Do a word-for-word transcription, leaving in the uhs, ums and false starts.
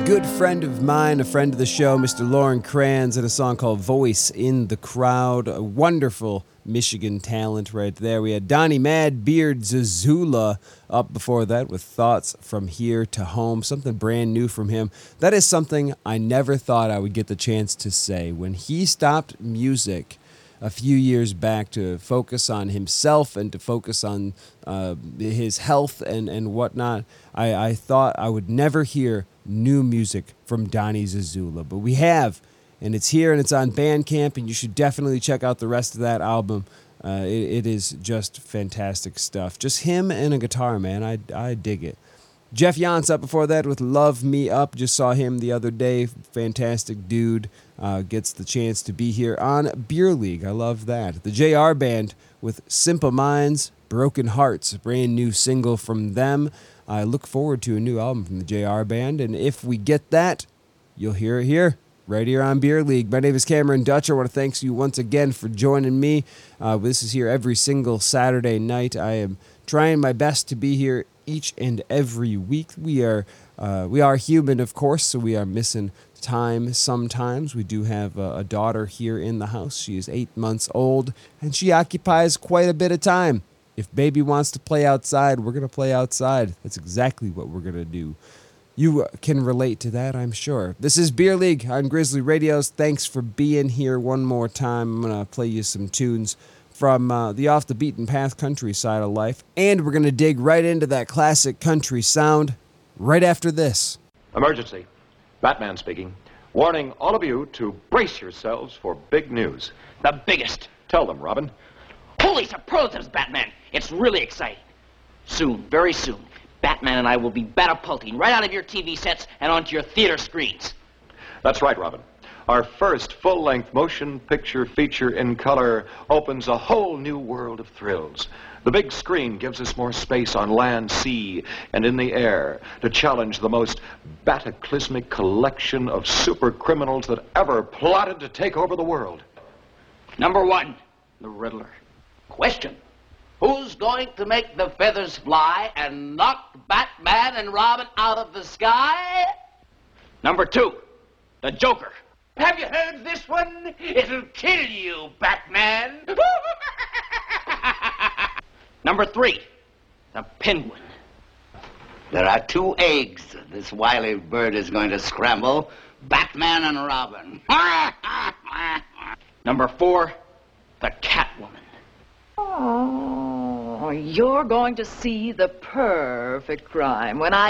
good friend of mine, a friend of the show, Mister Lauren Kranz, and a song called Voice in the Crowd. A wonderful Michigan talent right there. We had Donnie Mad Beard Zazula up before that with Thoughts from Here to Home, something brand new from him. That is something I never thought I would get the chance to say. When he stopped music a few years back to focus on himself and to focus on uh, his health and, and whatnot, I, I thought I would never hear new music from Donnie Zazula. But we have, and it's here and it's on Bandcamp, and you should definitely check out the rest of that album. Uh, it, it is just fantastic stuff. Just him and a guitar, man. I, I dig it. Jeff Yance up before that with Love Me Up. Just saw him the other day. Fantastic dude. Uh, gets the chance to be here on Beer League. I love that. The J R Band with Simple Minds, Broken Hearts. A brand new single from them. I look forward to a new album from the J R Band. And if we get that, you'll hear it here. Right here on Beer League. My name is Cameron Dutcher. I want to thank you once again for joining me. Uh, this is here every single Saturday night. I am trying my best to be here each and every week. We are uh, we are human, of course, so we are missing time sometimes. We do have a, a daughter here in the house. She is eight months old, and she occupies quite a bit of time. If baby wants to play outside, we're going to play outside. That's exactly what we're going to do. You can relate to that, I'm sure. This is Beer League on Grizzly Radios. Thanks for being here one more time. I'm going to play you some tunes from uh, the off-the-beaten-path country side of life. And we're going to dig right into that classic country sound right after this. Emergency. Batman speaking. Warning all of you to brace yourselves for big news. The biggest. Tell them, Robin. Holy superlatives, Batman. It's really exciting. Soon, very soon, Batman and I will be catapulting right out of your T V sets and onto your theater screens. That's right, Robin. Our first full-length motion picture feature in color opens a whole new world of thrills. The big screen gives us more space on land, sea, and in the air to challenge the most cataclysmic collection of super criminals that ever plotted to take over the world. Number one, the Riddler. Question. Who's going to make the feathers fly and knock Batman and Robin out of the sky? Number two, the Joker. Have you heard this one? It'll kill you, Batman. Number three, the Penguin. There are two eggs this wily bird is going to scramble, Batman and Robin. Number four, the Catwoman. Oh, you're going to see the perfect crime when I